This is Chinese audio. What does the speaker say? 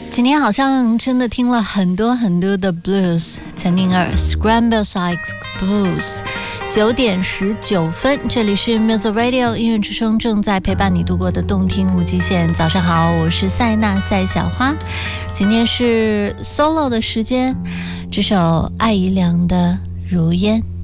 今天好像真的听了很多的 blues， 陈宁儿 Scramble Sykes Blues。9点19分，这里是 Music Radio 音乐之声，正在陪伴你度过的动听无极限。早上好，我是塞娜赛小花，今天是 solo 的时间，这首艾怡良的《如烟》。